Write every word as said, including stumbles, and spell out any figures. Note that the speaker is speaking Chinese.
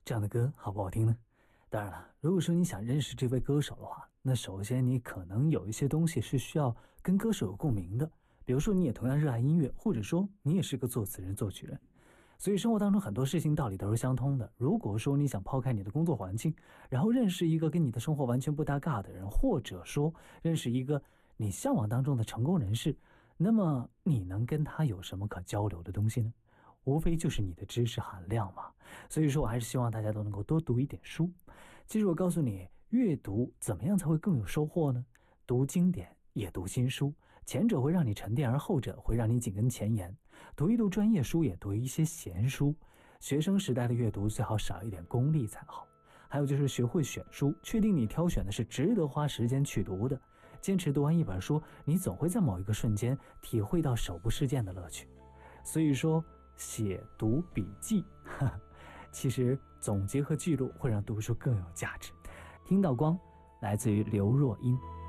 这样的歌好不好听呢？当然了，如果说你想认识这位歌手的话，那首先你可能有一些东西是需要跟歌手有共鸣的，比如说你也同样热爱音乐，或者说你也是个作词人作曲人。所以生活当中很多事情道理都是相通的。如果说你想抛开你的工作环境，然后认识一个跟你的生活完全不搭嘎的人，或者说认识一个你向往当中的成功人士，那么你能跟他有什么可交流的东西呢？无非就是你的知识含量嘛。所以说我还是希望大家都能够多读一点书。其实我告诉你，阅读怎么样才会更有收获呢？读经典也读新书，前者会让你沉淀，而后者会让你紧跟前沿。读一读专业书，也读一些闲书。学生时代的阅读最好少一点功利才好。还有就是学会选书，确定你挑选的是值得花时间去读的。坚持读完一本书，你总会在某一个瞬间体会到手不释卷的乐趣。所以说写读笔记，呵呵，其实总结和记录会让读书更有价值。听到光来自于刘若英。